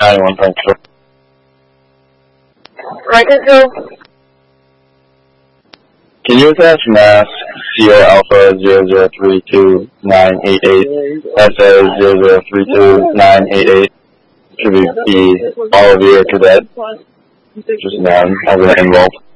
91 Central. Right control. Can you attach mass Sierra Alpha 0032988 SA 0032988 to be all of your cadet? Just none. I'm going to involve.